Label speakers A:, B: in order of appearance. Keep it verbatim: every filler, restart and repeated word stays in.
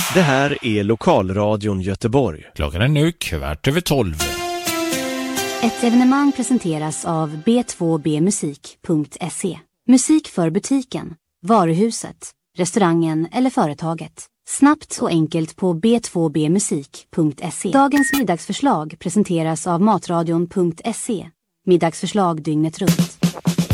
A: Det här är Lokalradion Göteborg.
B: Klockan är nu kvart över tolv.
C: Ett evenemang presenteras av b två b musik punkt se. Musik för butiken, varuhuset, restaurangen eller företaget. Snabbt och enkelt på b två b musik punkt se. Dagens middagsförslag presenteras av matradion punkt se. Middagsförslag dygnet runt.